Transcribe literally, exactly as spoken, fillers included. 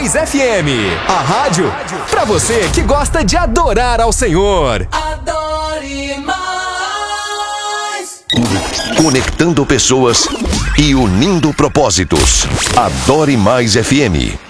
Mais F M, a rádio pra você que gosta de adorar ao Senhor. Adore mais. Conectando pessoas e unindo propósitos. Adore Mais F M.